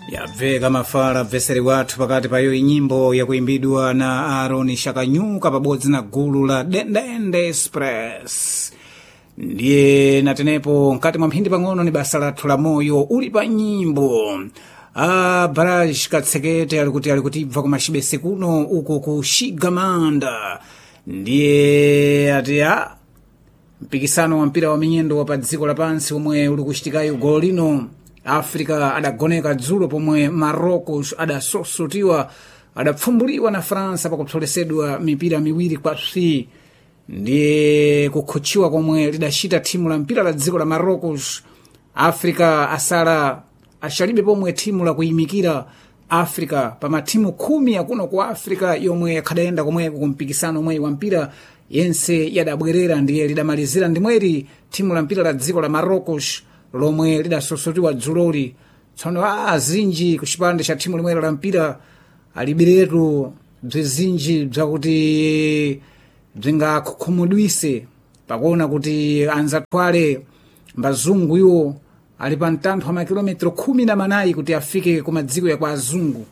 yabveka mafala mveseri wathu pakati payo inyimbo yakuimbidwa na Aaron Shakanyuka pabodzi na gulu la Dendende Express. Ndiye natenepo nkati mwa mphindi pang'ono ni basa lathu la moyo uli pa nyimbo. Baraj Katsekete alikutibva ku machibese kuno uko ku Shigamanda. Ndiye ati mpikisano wa mpira wa minyendo wa pa dziko lapansi omwe uli kuchitikayo golo lino Africa adagoneka dzulo pomwe Marocos adasosotiwa adapfumbuliwa na Fransa pakupsolesedwa mipira miwiri kwa 3. Ndiye kukhuchiwa komwe lidashita timu la mpira la dziko la Marocos. Africa asala ashalibe pomwe timu la kuyimikira Africa pa matimu 10 akuno ku Africa yomwe yakhadayenda komwe kumpikisano omwe wa mpira yense yadabwerera. Ndiye lidamalizira ndimweri timu la mpira la dziko la Marocos lomwe lidasosotiwa dzuloli. Tsono azinji kuchipande cha timu limwera la mpira alibiretu bzinji bzakuti bzingakhumudwise pakuona kuti anzatwale mbazungu iwo ali pa mtantho wa makilometro 14 kuti afike ku madziko ya kwa azungu.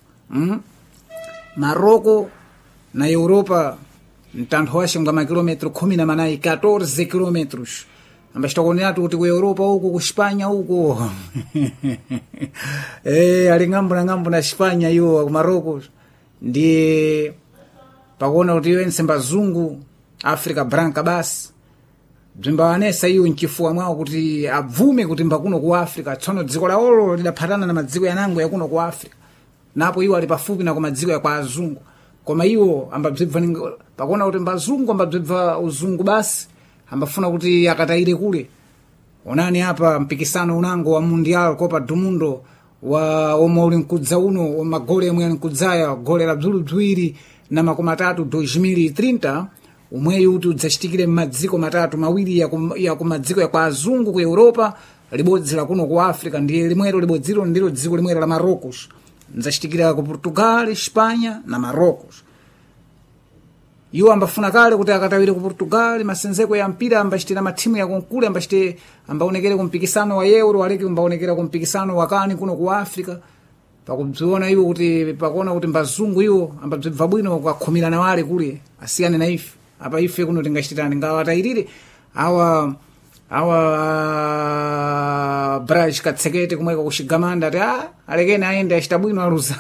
Maroko na Europa mtantho washe mga makilometro 14 14 kilometros. Ambashitakonatu kuti ku Europa huko ku Spanya huko ali ngambo na Spanya yo ku Maroko. Ndiye pakuona kuti wense mbazungu Africa branca basi bzimbawanesa iyo nchifua mwawo kuti abvume kuti mbakuno ku Africa. Tsono dziko la olo lidaphatana na madziko yanango yakuno ku Africa, napo iwo ali pafupi na ku madziko ya kwa azungu. Koma iwo ambabzibva pakuona kuti mbazungu ambabzibva uzungu basi ambafuna kuti akataire kule. Onani hapa mpikisano unango wa Mundial Copa do Mundo wa omwe uli nkudza uno wa magole yomwe ali nkudzaya gole la bzulu bziwiri na makumi atatu 2030 umweyu kuti udzachitikire m'madziko matatu mawiri ya ku madziko ya kwa azungu ku Europa, libodzi la kuno ku Africa. Ndiye limwero libodziro ndilo dziko limwero la Marocos ndzachitikira ku Portugal, Spanya na Marocos. Iwo ambafuna kale kuti akatawire ku Portugal masenzeko ya mpira ambachitira matimu ya konkule ambaonekere ku mpikisano wa Euro aleke ambaonekera ku mpikisano wa kani kuno ku Africa. Pakubziona iwo kuti pakuona kuti mbazungu iwo ambabzibva bwino kukhumira na wale kule asiyane na ife. Apa ife kuno tingachitirani ngawatayirire awa Baraj Katsekete kumweka ku Shigamanda ati alekene aende achita bwino aluza.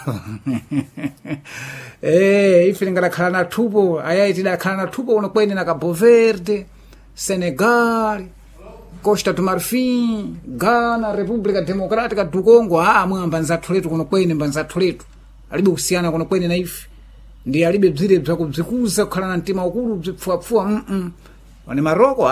Ife tingadakhala na thupo ayayi tidakhala na thupo uno kwene na Cabo Verde, Senegal, Costa do Marfim, Ghana, República Democrática do Congo. Mwamba nzathu letu kuno kwene mbanzathu letu alibe kusiyana kuno kwene na ife. Ndiye alibe bzire bzakubzikuza kukhala na mtima ukulu bzipfuapfua. Wani Maroko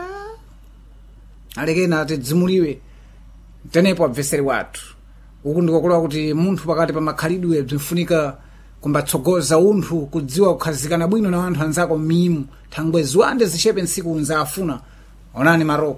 alekena ati dzimuliwe tenepo abveseri wathu. Uku ndikokolowa kuti munthu pakati pa makhalidwe bzinfunika kumbatsogoza unthu kudziwa kukhazikana bwino na anthu anzako m'mimu thangwe ziwande zichepe nsiku nzafuna. Onani Maroko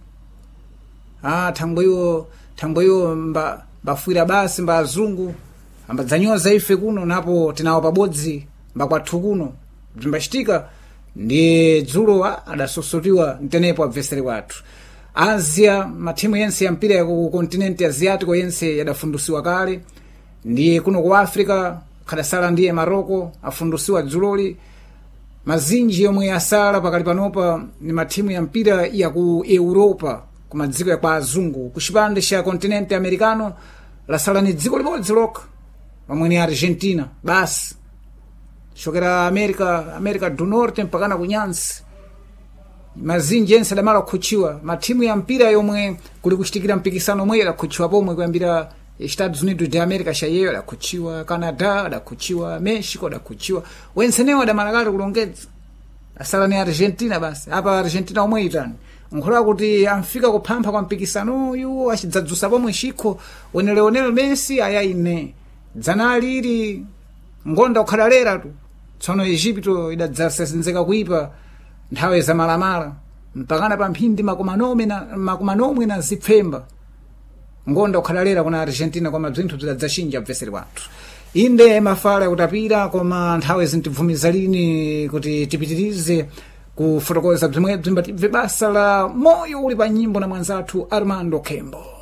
thangweyo mbafwira basi mbazungu ambadzanyoza ife kuno napo tinawo pabodzi mbakwathu kuno bzimbachitika. Ndiye dzulo adasosotiwa mtenepo abveseri wathu. Asia matimu yense ya mpira ya ku kontinenti asiatiko yense yadafundusiwa kale. Ndiye kuno ku Africa khadasala ndiye Maroko afundusiwa dzuloli. Mazinji yomwe asala pakali panopa ni matimu ya mpira ya ku Europa ku madziko ya kwa azungu. Kuchipande cha kontinenti americano lasala ni dziko libodzi lokha pamwe ni Argentina basi. Chokera America do Norte mpakana kunyansi mazinji yense adamala kukhuchiwa. Matimu ya mpira yomwe kuli kuchitikira mpikisano omwe adakhuchiwa pomwe kuyambira Estados Unidos de America shayeyo adakhuchiwa, Canada adakhuchiwa, Mexico adakhuchiwa, wensenewo adamalakale kulongedza asala ni Argentina basi. Apa Argentina omwe itani nkhola kuti amfika kuphampha kwa mpikisano uyu achidzadzusa pomwe chikho wene Lionel Messi ayaine dzanali ili ngonda ukhalalera tu. Tsono Egypto idadzasenzeka kuipa nthawe za malamala mpakana pa mphindi makumanomwe na zipfemba ngonda ukhalalera kuna Argentina. Koma bzinthu bzidadzashinja bveseri wathu. Inde mafala kutapira koma nthawe zintibvumiza lini kuti tipitirize kufotokoza bzimwe bzimbatibve basa la moyo uli pa nyimbo na mwanzathu Armando Kembo.